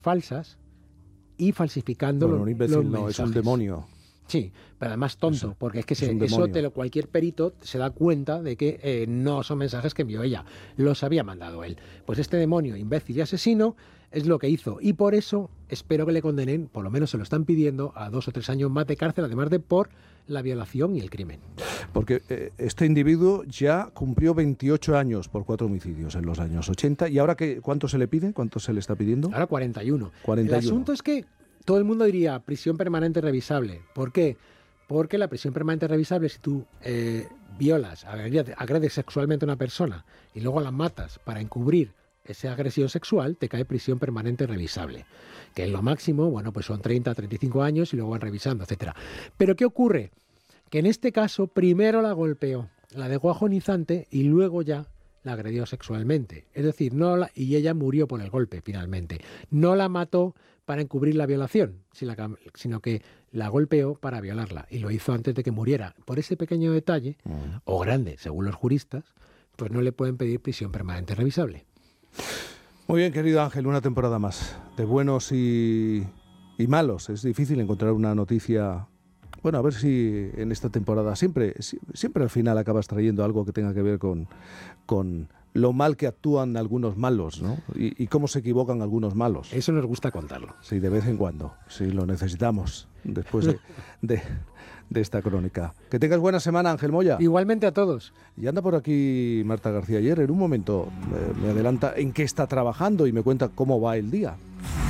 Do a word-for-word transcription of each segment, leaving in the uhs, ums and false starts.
falsas y falsificando bueno, los, un imbécil los no, mensajes. es un demonio. Sí, pero además tonto, Eso, porque es que es se, un eso demonio. te lo, cualquier perito se da cuenta de que eh, no son mensajes que envió ella, los había mandado él. Pues este demonio, imbécil y asesino, es lo que hizo. Y por eso espero que le condenen, por lo menos se lo están pidiendo, a dos o tres años más de cárcel, además de por la violación y el crimen. Porque eh, este individuo ya cumplió veintiocho años por cuatro homicidios en los años ochenta. ¿Y ahora qué, cuánto se le pide? ¿Cuánto se le está pidiendo? Ahora cuarenta y uno. cuarenta y uno. El asunto es que todo el mundo diría prisión permanente revisable. ¿Por qué? Porque la prisión permanente revisable, si tú eh, violas, agredes, agredes sexualmente a una persona y luego la matas para encubrir esa agresión sexual, te cae prisión permanente revisable. Que en lo máximo, bueno, pues son treinta, treinta y cinco años y luego van revisando, etcétera. Pero ¿qué ocurre? Que en este caso primero la golpeó, la dejó agonizante y luego ya la agredió sexualmente. Es decir, no la, y ella murió por el golpe finalmente. No la mató para encubrir la violación, sino que la golpeó para violarla y lo hizo antes de que muriera. Por ese pequeño detalle, mm. o grande, según los juristas, pues no le pueden pedir prisión permanente revisable. Muy bien, querido Ángel, una temporada más de buenos y, y malos. Es difícil encontrar una noticia. Bueno, a ver si en esta temporada siempre, siempre al final acabas trayendo algo que tenga que ver con, con lo mal que actúan algunos malos, ¿no? Y, y cómo se equivocan algunos malos. Eso nos gusta contarlo. Sí, de vez en cuando. Sí, lo necesitamos después de, de, de esta crónica. Que tengas buena semana, Ángel Moya. Igualmente a todos. Y anda por aquí Marta García Ayer. En un momento eh, me adelanta en qué está trabajando y me cuenta cómo va el día.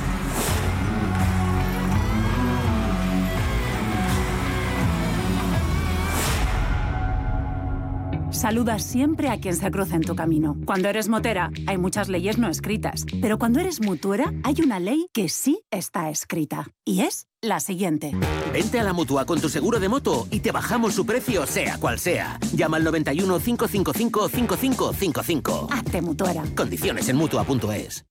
Saluda siempre a quien se cruza en tu camino. Cuando eres motera, hay muchas leyes no escritas. Pero cuando eres mutuera, hay una ley que sí está escrita. Y es la siguiente. Vente a la Mutua con tu seguro de moto y te bajamos su precio, sea cual sea. Llama al noventa y uno, cinco cinco cinco, cinco cinco cinco cinco. Hazte mutuera. Condiciones en mutua punto es.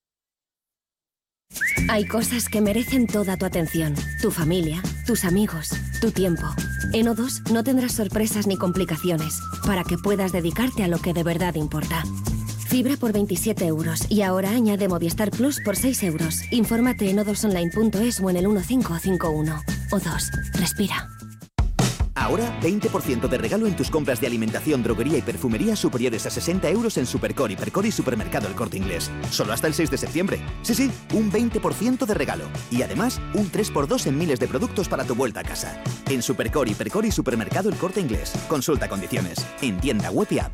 Hay cosas que merecen toda tu atención. Tu familia, tus amigos, tu tiempo. En O dos no tendrás sorpresas ni complicaciones para que puedas dedicarte a lo que de verdad importa. Fibra por veintisiete euros y ahora añade Movistar Plus por seis euros. Infórmate en o dos online punto es o en el uno cinco cinco uno. O dos. Respira. Ahora, veinte por ciento de regalo en tus compras de alimentación, droguería y perfumería superiores a sesenta euros en Supercore, Hipercore y Supermercado El Corte Inglés. Solo hasta el seis de septiembre. Sí, sí, un veinte por ciento de regalo. Y además, un tres por dos en miles de productos para tu vuelta a casa. En Supercore, Hipercore y Supermercado El Corte Inglés. Consulta condiciones. En tienda web y app.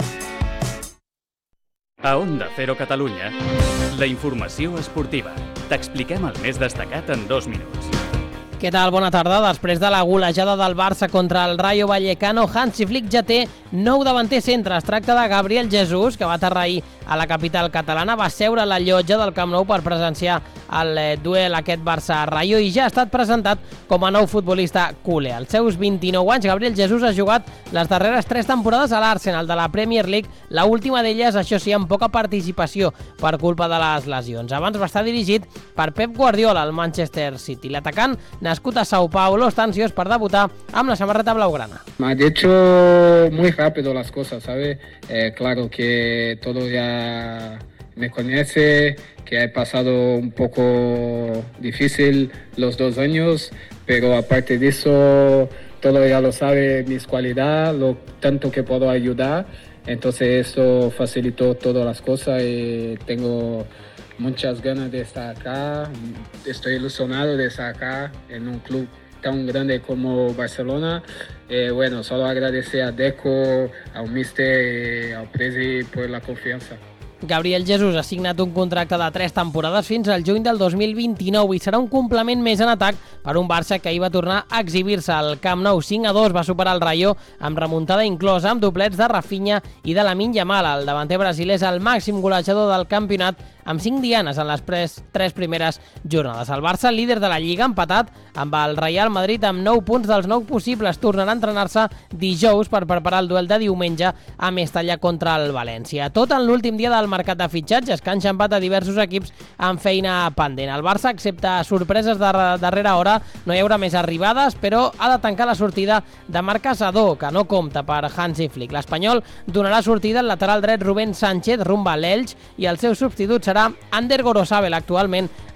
A Onda Cero Catalunya, la informació esportiva. T'expliquem el més destacat en dos minuts. Què tal? Bona tarda. Després de la golejada del Barça contra el Rayo Vallecano, Hansi Flick ja té nou davanter centre. Es tracta de Gabriel Jesús, que va aterrar ahir a la capital catalana, va seure a la llotja del Camp Nou per presenciar el duel aquest Barça-Rayo i ja ha estat presentat com a nou futbolista culer. Als seus vint-i-nou anys, Gabriel Jesús ha jugat les darreres tres temporades a l'Arsenal de la Premier League, la última d'elles, això sí, amb poca participació per culpa de les lesions. Abans va estar dirigit per Pep Guardiola al Manchester City. L'atacant, nascut a Sao Paulo, està ansiós per debutar amb la samarreta blaugrana. Me ha hecho muy rápido las cosas, ¿sabes? Eh, claro que todo ya me conoce, que he pasado un poco difícil los dos años, pero aparte de eso, todo ya lo sabe, mis cualidades, lo tanto que puedo ayudar, entonces eso facilitó todas las cosas y tengo muchas ganas de estar acá, estoy ilusionado de estar acá en un club tan grande como Barcelona. Eh, bueno, solo agradecer a Deco, al míster y al presi por la confianza. Gabriel Jesús ha signat un contracte de tres temporades fins al juny del dos mil vint-i-nou i serà un complement més en atac per un Barça que ahir va tornar a exhibir-se al Camp Nou. cinc a dos va superar el Rayo amb remuntada inclosa, amb doblets de Rafinha i de Lamine Yamal. El davanter brasilè és el màxim golejador del campionat amb cinc dianes en les tres, tres primeres jornades. El Barça, líder de la Lliga, empatat amb el Real Madrid amb nou punts dels nou possibles. Tornarà a entrenar-se dijous per preparar el duel de diumenge a Mestalla contra el València. Tot en l'últim dia del mercat de fitxatges, que han xampat a diversos equips amb feina pendent. El Barça, excepte sorpreses de darrera hora, no hi haurà més arribades, però ha de tancar la sortida de Marc Casador, que no compta per Hansi Flick. L'Espanyol donarà sortida al lateral dret Rubén Sánchez rumb a l'Elx i el seu substitut serà Ander Gorosabel, actualment